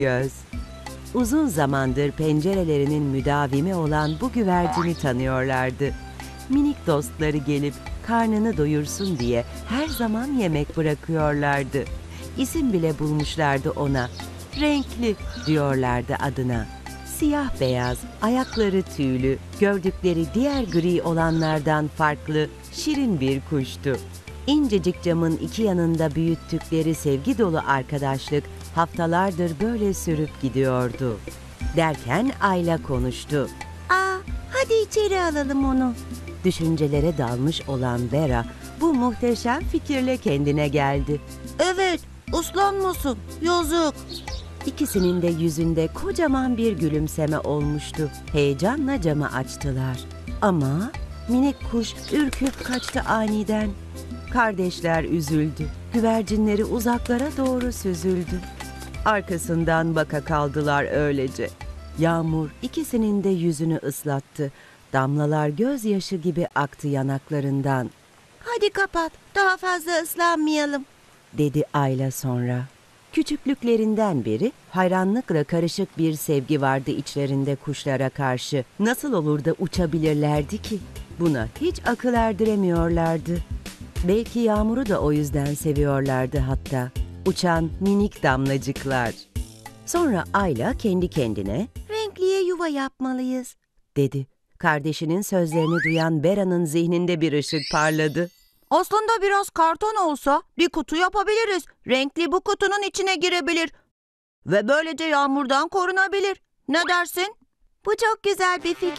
göz. Uzun zamandır pencerelerinin müdavimi olan bu güvercini tanıyorlardı. Minik dostları gelip karnını doyursun diye her zaman yemek bırakıyorlardı. İsim bile bulmuşlardı ona. Renkli diyorlardı adına. Siyah beyaz, ayakları tüylü, gördükleri diğer gri olanlardan farklı, şirin bir kuştu. İncecik camın iki yanında büyüttükleri sevgi dolu arkadaşlık haftalardır böyle sürüp gidiyordu. Derken Ayla konuştu. Hadi içeri alalım onu. Düşüncelere dalmış olan Vera bu muhteşem fikirle kendine geldi. Evet, ıslanmasın, yazık. İkisinin de yüzünde kocaman bir gülümseme olmuştu. Heyecanla camı açtılar. Ama minik kuş ürküp kaçtı aniden. Kardeşler üzüldü. Güvercinleri uzaklara doğru süzüldü. Arkasından baka kaldılar öylece. Yağmur ikisinin de yüzünü ıslattı. Damlalar gözyaşı gibi aktı yanaklarından. Hadi kapat, daha fazla ıslanmayalım. Dedi Ayla sonra. Küçüklüklerinden beri hayranlıkla karışık bir sevgi vardı içlerinde kuşlara karşı. Nasıl olur da uçabilirlerdi ki? Buna hiç akıl erdiremiyorlardı. Belki Yağmur'u da o yüzden seviyorlardı hatta. Uçan minik damlacıklar. Sonra Ayla kendi kendine Renkliye yuva yapmalıyız. dedi. Kardeşinin sözlerini duyan Bera'nın zihninde bir ışık parladı. Aslında biraz karton olsa bir kutu yapabiliriz. Renkli bu kutunun içine girebilir. Ve böylece yağmurdan korunabilir. Ne dersin? Bu çok güzel bir fikir.